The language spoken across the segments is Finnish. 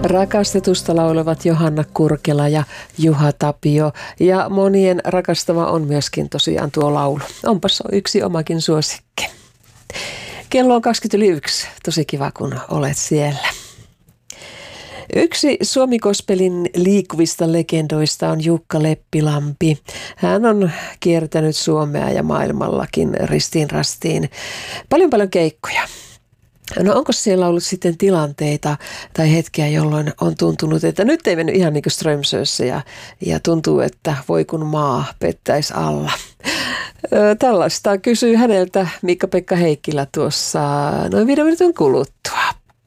Rakastetusta laulavat Johanna Kurkela ja Juha Tapio. Ja monien rakastama on myöskin tosiaan tuo laulu. Onpas yksi omakin suosikki. Kello on 21. Tosi kiva, kun olet siellä. Yksi Suomi-gospelin liikkuvista legendoista on Jukka Leppilampi. Hän on kiertänyt Suomea ja maailmallakin ristiin rastiin. Paljon keikkoja. No onko siellä ollut sitten tilanteita tai hetkiä, jolloin on tuntunut, että nyt ei mennyt ihan niin kuin Strömsössä ja tuntuu, että voi kun maa pettäisi alla. Tällaista kysyy häneltä Miikka-Pekka Heikkilä tuossa noin 5 minuutin kuluttua.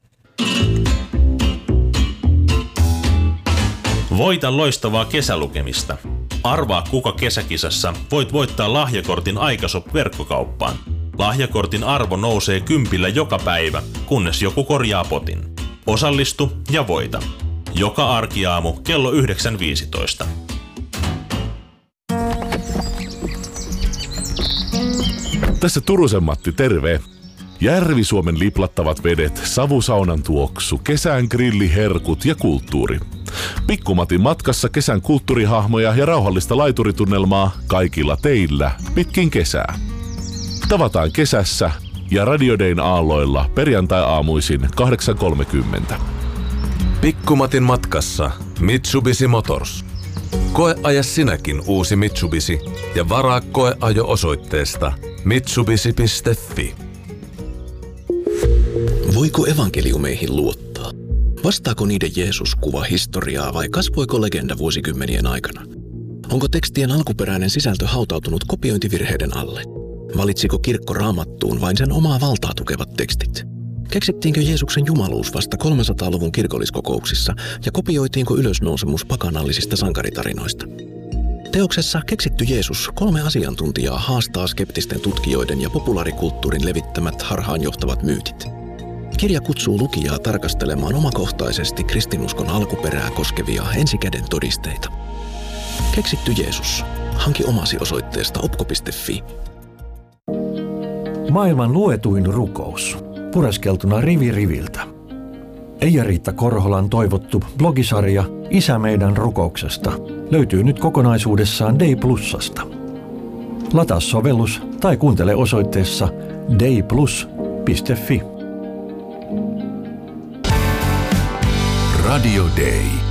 Voita loistavaa kesälukemista. Arvaa kuka kesäkisassa voit voittaa lahjakortin Aikashop-verkkokauppaan. Lahjakortin arvo nousee 10 joka päivä, kunnes joku korjaa potin. Osallistu ja voita. Joka arkiaamu kello 9.15. Tässä Turusen Matti, terve! Järvi-Suomen liplattavat vedet, savusaunan tuoksu, kesän grilliherkut ja kulttuuri. Pikkumatin matkassa kesän kulttuurihahmoja ja rauhallista laituritunnelmaa kaikilla teillä pitkin kesää. Tavataan kesässä ja Radio Dayn aalloilla perjantai-aamuisin 8.30. Pikkumatin matkassa Mitsubishi Motors. Koeaja sinäkin uusi Mitsubishi ja varaa koeajo osoitteesta mitsubishi.fi. Voiko evankeliumeihin luottaa? Vastaako niiden Jeesus kuva historiaa vai kasvoiko legenda vuosikymmenien aikana? Onko tekstien alkuperäinen sisältö hautautunut kopiointivirheiden alle? Valitsiko kirkko Raamattuun vain sen omaa valtaa tukevat tekstit? Keksittiinkö Jeesuksen jumaluus vasta 300-luvun kirkolliskokouksissa ja kopioitiinko ylösnousemus pakanallisista sankaritarinoista? Teoksessa Keksitty Jeesus 3 asiantuntijaa haastaa skeptisten tutkijoiden ja populaarikulttuurin levittämät harhaanjohtavat myytit. Kirja kutsuu lukijaa tarkastelemaan omakohtaisesti kristinuskon alkuperää koskevia ensikäden todisteita. Keksitty Jeesus. Hanki omasi osoitteesta opko.fi. Maailman luetuin rukous. Pureskeltuna rivi riviltä. Eija-Riitta Korholan toivottu blogisarja Isä meidän rukouksesta löytyy nyt kokonaisuudessaan Day+:sta. Lataa sovellus tai kuuntele osoitteessa dayplus.fi. Radio Day.